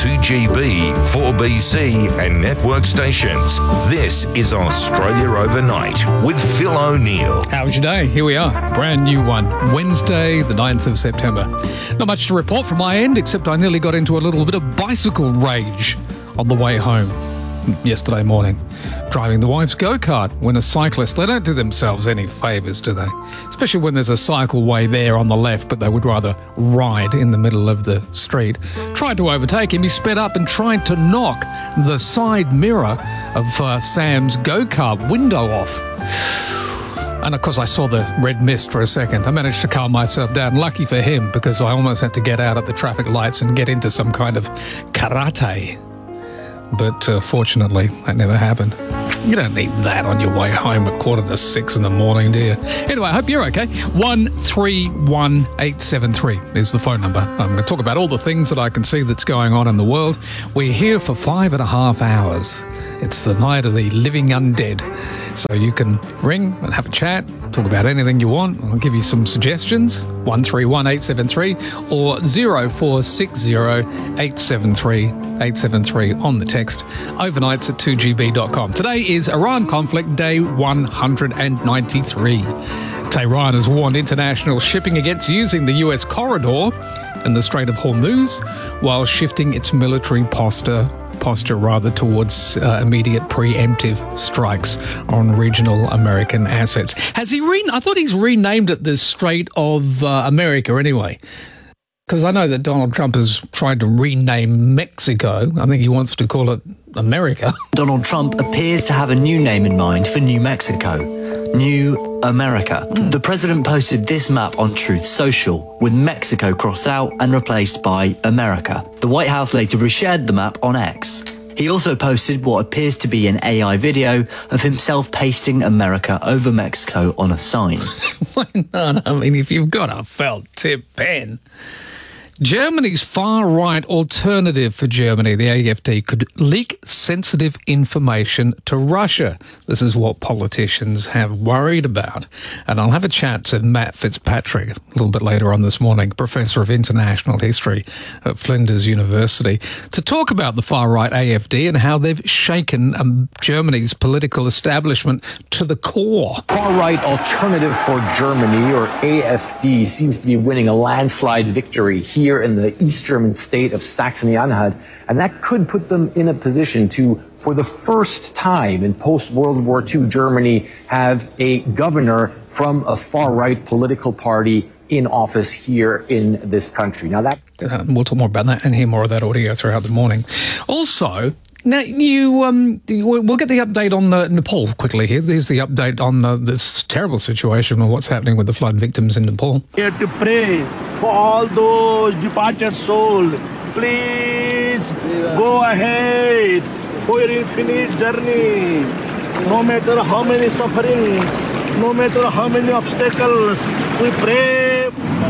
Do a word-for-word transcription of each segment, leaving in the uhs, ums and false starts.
two G B, four B C and network stations. This is Australia Overnight with Phil O'Neill. How was your day? Here we are, brand new one, Wednesday the ninth of September. Not much to report from my end, except I nearly got into a little bit of bicycle rage on the way home yesterday morning, driving the wife's go-kart. When a cyclist, they don't do themselves any favours, do they? Especially when there's a cycleway there on the left, but they would rather ride in the middle of the street. Tried to overtake him. He sped up and tried to knock the side mirror of uh, Sam's go-kart window off. And of course, I saw the red mist for a second. I managed to calm myself down. Lucky for him, because I almost had to get out at the traffic lights and get into some kind of karate. But uh, fortunately, that never happened. You don't need that on your way home at quarter to six in the morning, do you? Anyway, I hope you're okay. one three one eight seven three is the phone number. I'm going to talk about all the things that I can see that's going on in the world. We're here for five and a half hours. It's the night of the living undead. So you can ring and have a chat, talk about anything you want. I'll give you some suggestions. one three one eight seven three or zero four six zero eight seven three eight seven three on the text. Overnights at two G B dot com. Today is Iran conflict day one hundred ninety-three. Tehran has warned international shipping against using the U S corridor in the Strait of Hormuz while shifting its military posture posture rather towards uh, immediate preemptive strikes on regional American assets. Has he re- I thought he's renamed it the Strait of uh, America anyway. Because I know that Donald Trump has tried to rename Mexico. I think he wants to call it America. Donald Trump appears to have a new name in mind for New Mexico. New America. Mm. The president posted this map on Truth Social, with Mexico crossed out and replaced by America. The White House later reshared the map on X. He also posted what appears to be an A I video of himself pasting America over Mexico on a sign. Why not? I mean, if you've got a felt tip pen. Germany's far-right alternative for Germany, the A F D, could leak sensitive information to Russia. This is what politicians have worried about. And I'll have a chat to Matt Fitzpatrick a little bit later on this morning, Professor of International History at Flinders University, to talk about the far-right A F D and how they've shaken um, Germany's political establishment to the core. Far-right Alternative for Germany, or A F D, seems to be winning a landslide victory here in the East German state of Saxony-Anhalt, and that could put them in a position to, for the first time in post-World War Two Germany, have a governor from a far-right political party in office here in this country. Now that uh, we'll talk more about that and hear more of that audio throughout the morning. Also, now, you, um, we'll get the update on the Nepal quickly here. There's the update on the, this terrible situation of what's happening with the flood victims in Nepal. Here to pray for all those departed souls. Please go ahead for your infinite journey. No matter how many sufferings, no matter how many obstacles, we pray.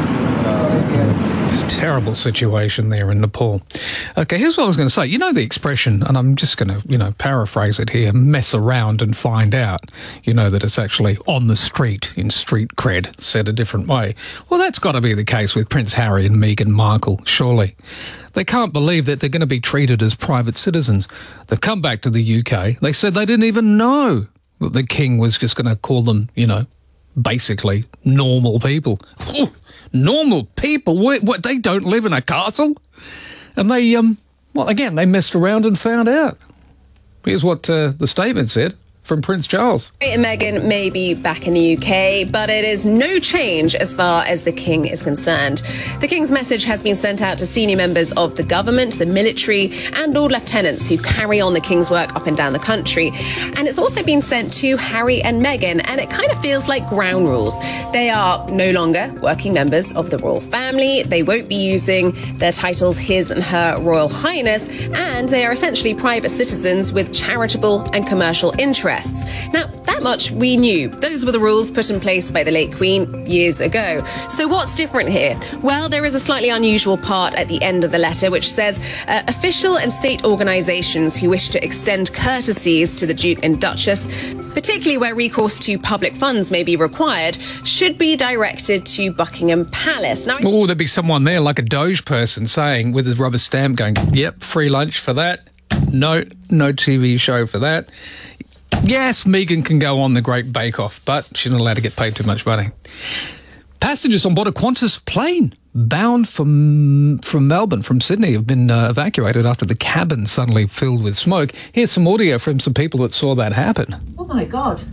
This terrible situation there in Nepal. Okay, here's what I was going to say. You know the expression, and I'm just going to, you know, paraphrase it here, mess around and find out. You know that it's actually on the street, in street cred, said a different way. Well, that's got to be the case with Prince Harry and Meghan Markle, surely. They can't believe that they're going to be treated as private citizens. They've come back to the U K. They said they didn't even know that the king was just going to call them, you know, basically normal people. Normal people? What, what? They don't live in a castle? And they, um, well, again, they messed around and found out. Here's what uh, the statement said from Prince Charles. Harry and Meghan may be back in the U K, but it is no change as far as the King is concerned. The King's message has been sent out to senior members of the government, the military, and Lord Lieutenants who carry on the King's work up and down the country. And it's also been sent to Harry and Meghan, and it kind of feels like ground rules. They are no longer working members of the royal family. They won't be using their titles His and Her Royal Highness, and they are essentially private citizens with charitable and commercial interests. arrests. Now, that much we knew. Those were the rules put in place by the late Queen years ago. So what's different here? Well, there is a slightly unusual part at the end of the letter which says uh, official and state organisations who wish to extend courtesies to the Duke and Duchess, particularly where recourse to public funds may be required, should be directed to Buckingham Palace. Now, oh, there'd be someone there like a Doge person saying with a rubber stamp going, yep, free lunch for that. No, no T V show for that. Yes, Meghan can go on the Great Bake Off, but she's not allowed to get paid too much money. Passengers on board a Qantas plane bound from from Melbourne, from Sydney, have been uh, evacuated after the cabin suddenly filled with smoke. Here's some audio from some people that saw that happen. Oh my God.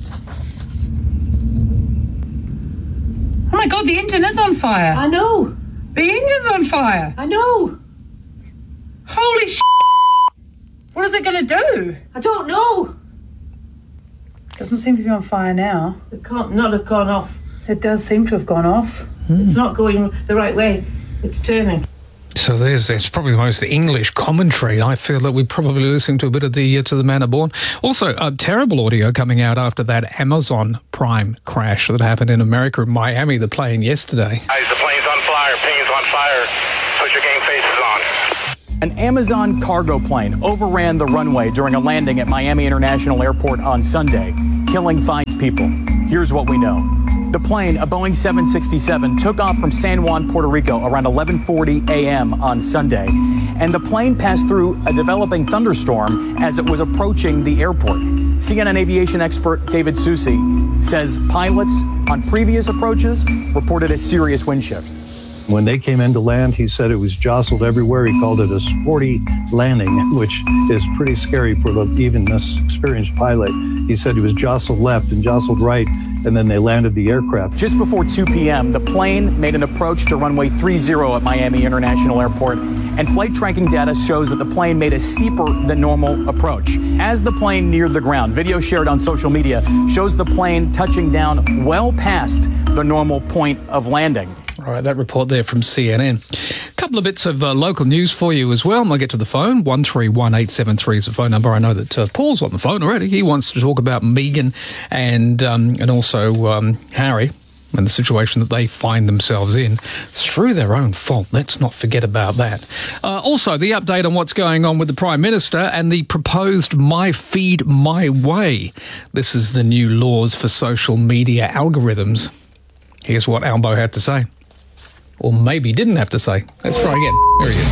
Oh my God, the engine is on fire. I know. The engine's on fire. I know. Holy sh**. What is it going to do? I don't know. Doesn't seem to be on fire now. It can't not have gone off. It does seem to have gone off. Mm. It's not going the right way. It's turning. So there's, there's probably the most English commentary. I feel that we probably listened to a bit of the uh, To the Manor Born. Also, uh, terrible audio coming out after that Amazon Prime crash that happened in America, in Miami, the plane yesterday. Guys, the plane's on fire. Plane's on fire. Put your game faces on. An Amazon cargo plane overran the runway during a landing at Miami International Airport on Sunday, killing five people. Here's what we know. The plane, a Boeing seven sixty-seven, took off from San Juan, Puerto Rico around eleven forty a.m. on Sunday, and the plane passed through a developing thunderstorm as it was approaching the airport. C N N aviation expert David Susi says pilots on previous approaches reported a serious wind shift. When they came in to land, he said it was jostled everywhere. He called it a sporty landing, which is pretty scary for the, even this experienced pilot. He said he was jostled left and jostled right, and then they landed the aircraft. Just before two p.m., the plane made an approach to runway three zero at Miami International Airport, and flight tracking data shows that the plane made a steeper than normal approach. As the plane neared the ground, video shared on social media shows the plane touching down well past the normal point of landing. All right, that report there from C N N. A couple of bits of uh, local news for you as well. I'm going to get to the phone. one three one eight seven three is the phone number. I know that uh, Paul's on the phone already. He wants to talk about Meghan and, um, and also um, Harry and the situation that they find themselves in through their own fault. Let's not forget about that. Uh, also, the update on what's going on with the Prime Minister and the proposed My Feed, My Way. This is the new laws for social media algorithms. Here's what Albo had to say. Or maybe didn't have to say. Let's try again. There he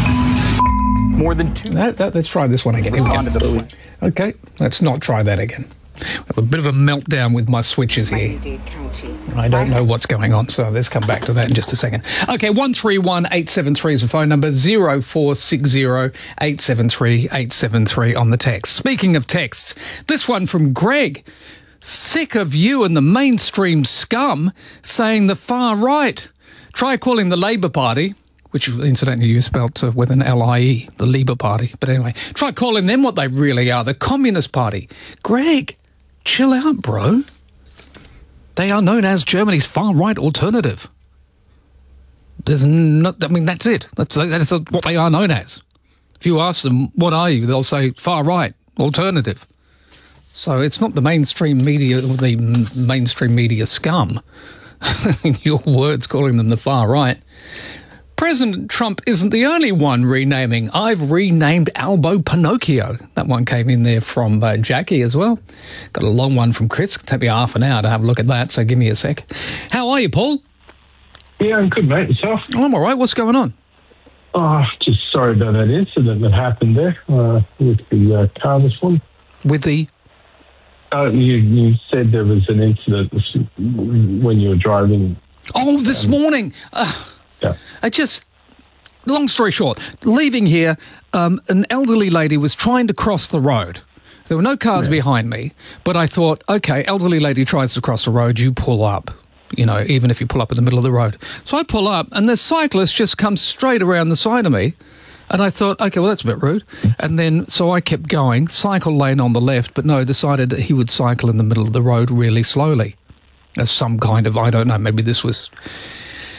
is. More than two... No, that, let's try this one again. Here we go. Okay, let's not try that again. I have a bit of a meltdown with my switches here. I don't know what's going on, so let's come back to that in just a second. Okay, one three one eight seven three is the phone number, zero four six zero eight seven three eight seven three on the text. Speaking of texts, this one from Greg. Sick of you and the mainstream scum saying the far right. Try calling the Labour Party, which incidentally you spelt uh, with an L I E, the Labour Party. But anyway, try calling them what they really are, the Communist Party. Greg, chill out, bro. They are known as Germany's far-right alternative. There's not, I mean, that's it. That's, that's what they are known as. If you ask them, what are you? They'll say far-right alternative. So it's not the mainstream media, the mainstream media scum. In your words, calling them the far right. President Trump isn't the only one renaming. I've renamed Albo Pinocchio. That one came in there from uh, Jackie as well. Got a long one from Chris. It'll take me half an hour to have a look at that, so give me a sec. How are you, Paul? Yeah, I'm good, mate. Yourself? Oh, I'm all right. What's going on? Oh, just sorry about that incident that happened there uh, with the uh, car this morning. With the... Uh, you, you said there was an incident when you were driving. Oh, this um, morning. Uh, yeah. I just, long story short, leaving here, um, an elderly lady was trying to cross the road. There were no cars yeah. behind me, but I thought, okay, elderly lady tries to cross the road, you pull up, you know, even if you pull up in the middle of the road. So I pull up, and the cyclist just comes straight around the side of me. And I thought, okay, well, that's a bit rude. And then, so I kept going, cycle lane on the left, but no, decided that he would cycle in the middle of the road really slowly. As some kind of, I don't know, maybe this was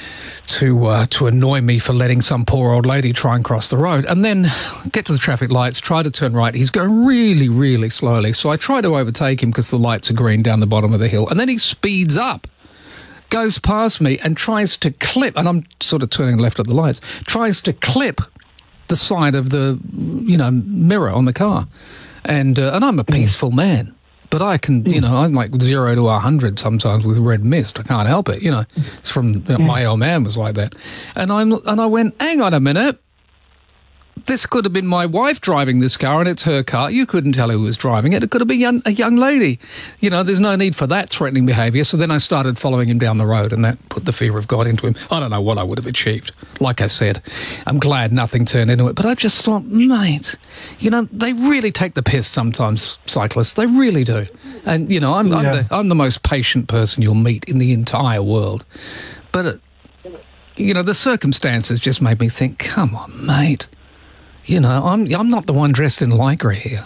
to uh, to annoy me for letting some poor old lady try and cross the road. And then get to the traffic lights, try to turn right. He's going really, really slowly. So I try to overtake him because the lights are green down the bottom of the hill. And then he speeds up, goes past me and tries to clip, and I'm sort of turning left at the lights, tries to clip the side of the, you know, mirror on the car. And uh, and I'm a peaceful man. But I can, you know, I'm like zero to a hundred sometimes with red mist. I can't help it, you know. It's from, you know, my old man was like that. And I'm, and I went, hang on a minute. This could have been my wife driving this car, and it's her car. You couldn't tell who was driving it. It could have been young, a young lady. You know, there's no need for that threatening behaviour. So then I started following him down the road, and that put the fear of God into him. I don't know what I would have achieved. Like I said, I'm glad nothing turned into it. But I just thought, mate, you know, they really take the piss sometimes, cyclists. They really do. And, you know, I'm, yeah. I'm, the, I'm the most patient person you'll meet in the entire world. But, it, you know, the circumstances just made me think, come on, mate. You know, I'm I'm not the one dressed in lycra here.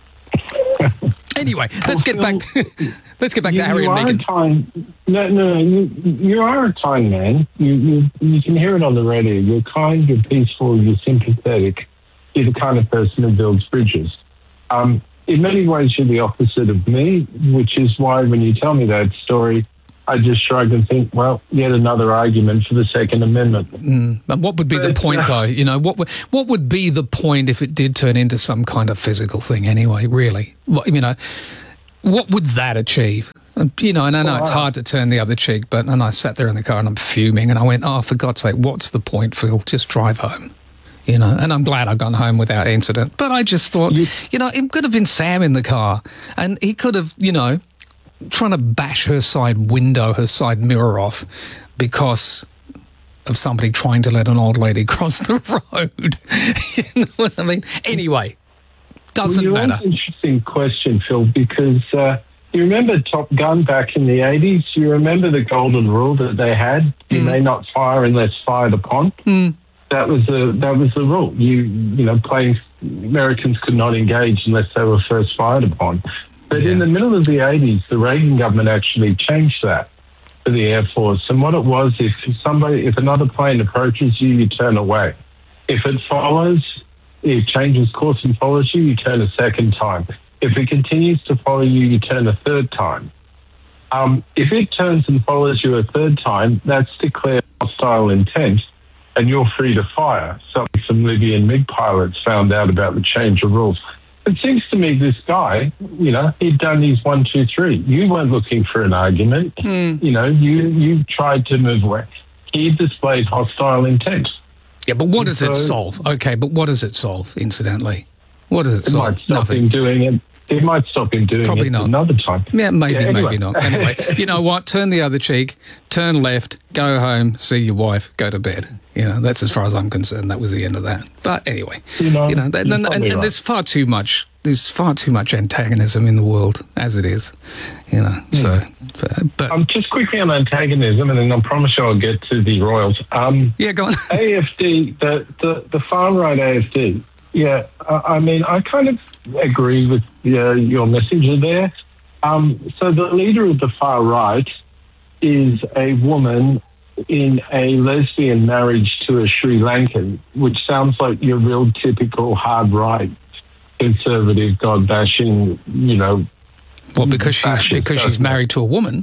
Anyway, let's get back. To, let's get back you, to Harry you and are Meghan. A kind, no, no, you, you are a kind man. You, you you can hear it on the radio. You're kind. You're peaceful. You're sympathetic. You're the kind of person who builds bridges. Um, in many ways, you're the opposite of me, which is why when you tell me that story, I just shrug and think, well, yet another argument for the Second Amendment. Mm. And what would be but, the point, uh, though? You know, what would, what would be the point if it did turn into some kind of physical thing anyway, really? What, you know, what would that achieve? You know, and I know well, it's hard to turn the other cheek, but and I sat there in the car and I'm fuming and I went, oh, for God's sake, what's the point, Phil? Just drive home. You know, and I'm glad I got home without incident. But I just thought, you, you know, it could have been Sam in the car and he could have, you know, trying to bash her side window, her side mirror off because of somebody trying to let an old lady cross the road. You know what I mean? Anyway, doesn't well, matter. That's an interesting question, Phil, because uh, you remember Top Gun back in the eighties? You remember the golden rule that they had? You mm. may not fire unless fired upon. Mm. That was the that was the rule. You you know, playing Americans could not engage unless they were first fired upon. But yeah. in the middle of the eighties, the Reagan government actually changed that for the Air Force. And what it was, if somebody, if another plane approaches you, you turn away. If it follows, it changes course and follows you, you turn a second time. If it continues to follow you, you turn a third time. Um, if it turns and follows you a third time, that's declared hostile intent, and you're free to fire. Something some Libyan MiG pilots found out about the change of rules. It seems to me this guy, you know, he'd done his one, two, three. You weren't looking for an argument. Mm. You know, you, you tried to move away. He displayed hostile intent. Yeah, but what does so, it solve? Okay, but what does it solve, incidentally? What does it, it solve? Might stop Nothing. him doing it. It might stop him doing Probably it not. another time. Yeah, maybe, yeah, anyway. maybe not. Anyway, you know what? Turn the other cheek, turn left, go home, see your wife, go to bed. You know, that's as far as I'm concerned. That was the end of that. But anyway, you know, you know and, and, and, and right. there's far too much. There's far too much antagonism in the world as it is. You know, mm. so. But um, just quickly on antagonism, and then I promise you I'll get to the Royals. Um, yeah, go on. A F D, the the, the far right A F D. Yeah, uh, I mean, I kind of agree with uh, your messenger there. Um, so the leader of the far right is a woman in a lesbian marriage to a Sri Lankan, which sounds like your real typical hard right, conservative, God bashing, you know. Well, because she's because she's married to a woman,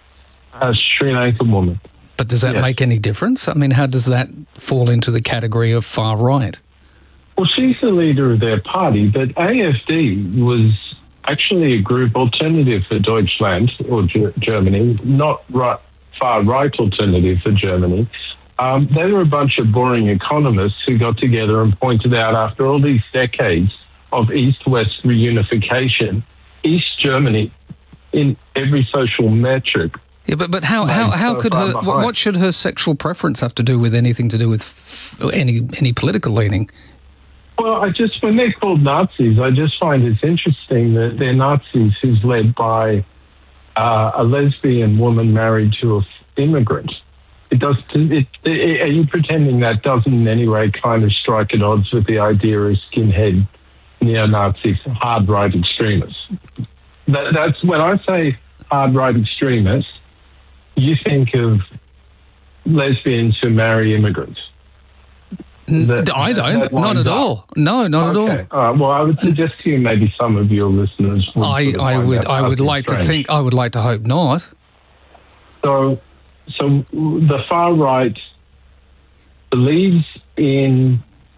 a Sri Lankan woman. But does that yes. make any difference? I mean, how does that fall into the category of far right? Well, she's the leader of their party, but A F D was actually a group alternative for Deutschland or G- Germany, not right, far right alternative for Germany. Um, they were a bunch of boring economists who got together and pointed out after all these decades of East-West reunification, East Germany, in every social metric. Yeah, but but how how, how so could her behind. What should her sexual preference have to do with anything to do with f- any any political leaning? Well, I just when they're called Nazis, I just find it's interesting that they're Nazis who's led by uh, a lesbian woman married to an immigrant. It does. It, it, are you pretending that doesn't in any way kind of strike at odds with the idea of skinhead neo-Nazis, hard right extremists? That, that's when I say hard right extremists. You think of lesbians who marry immigrants? That, I don't. that Not at up. all. No, not Okay. at all. All right. Well, I would suggest to you maybe some of your listeners would I, sort of I find would that I would partly like to strange. think I would like to hope not. So, so the far right believes in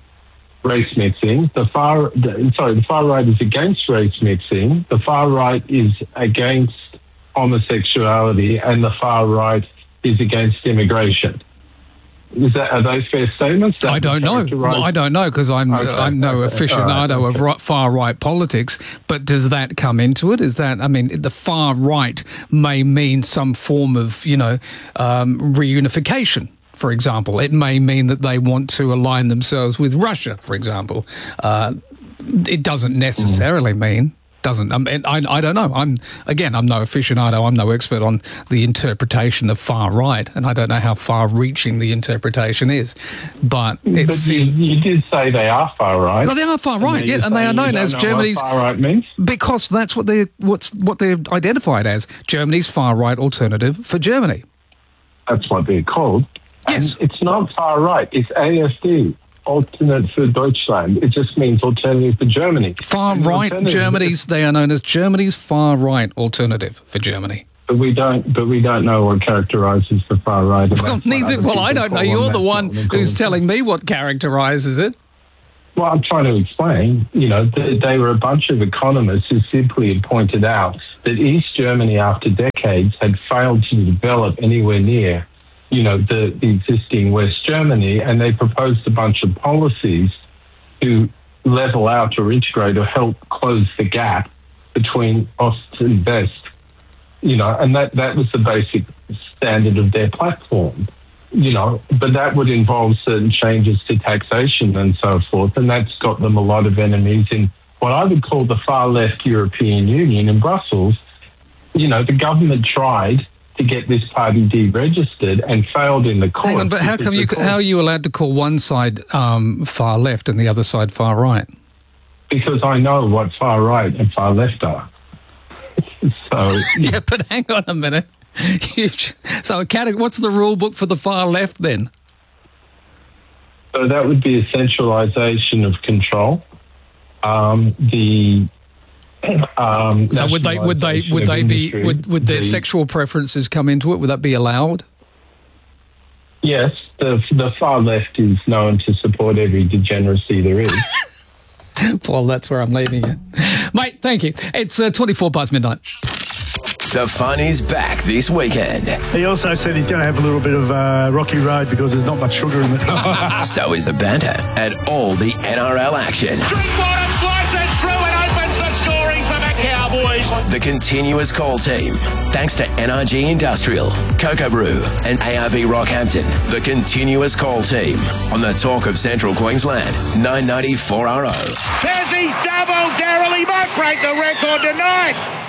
race mixing. The far, the, sorry, the far right is against race mixing. The far right is against homosexuality, and the far right is against immigration. Is that, are those fair statements? That I don't know. characterise- I don't know because I'm Okay, I'm no okay, aficionado all right, of ri- far right politics. But does that come into it? Is that I mean the far right may mean some form of you know um, reunification. For example, it may mean that they want to align themselves with Russia. For example, uh, it doesn't necessarily mean. Doesn't I, mean, I? I don't know. I'm again. I'm no aficionado. I'm no expert on the interpretation of far right, and I don't know how far-reaching the interpretation is. But it But you, seems you did say they are far right. well, they are far right, And yeah, you're and they are saying you known don't as know Germany's what far right means? because that's what they what's what they're identified as Germany's far right alternative for Germany. That's what they're called. Yes. And it's not far right. It's A F D, Alternate für Deutschland. It just means alternative for Germany. Far And the right alternative- Germany's they are known as Germany's far right alternative for Germany. But we don't. But we don't know what characterises the far right. and Well, that's what neither. other Well, I people don't know. call You're them. the That's one what they call who's them. telling me what characterises it. Well, I'm trying to explain. You know, they, they were a bunch of economists who simply had pointed out that East Germany, after decades, had failed to develop anywhere near, you know, the, the existing West Germany, and they proposed a bunch of policies to level out or integrate or help close the gap between Ost and West. You know, and that, that was the basic standard of their platform. You know, but that would involve certain changes to taxation and so forth, and that's got them a lot of enemies in what I would call the far left European Union in Brussels. You know, the government tried to get this party deregistered and failed in the court. Hang on, but how come you? How are you allowed to call one side um, far left and the other side far right? Because I know what far right and far left are. So yeah, but hang on a minute. You just, so, a cate- what's the rule book for the far left then? So that would be a centralisation of control. Um, the um, So would they? Would they? Would they be? industry, Would, would their the- sexual preferences come into it? Would that be allowed? Yes, the the far left is known to support every degeneracy there is. Well, that's where I'm leaving it, mate. Thank you. It's uh, twenty-four past midnight. The fun is back this weekend. He also said he's going to have a little bit of uh, rocky road because there's not much sugar in it. So is the banter and all the N R L action. Drinkwater slices through and opens the scoring for the Cowboys. The continuous call team. Thanks to N R G Industrial, Cocoa Brew and A R B Rockhampton. The continuous call team on the Talk of Central Queensland, nine ninety four R O. There's his double, Daryl. He might break the record tonight.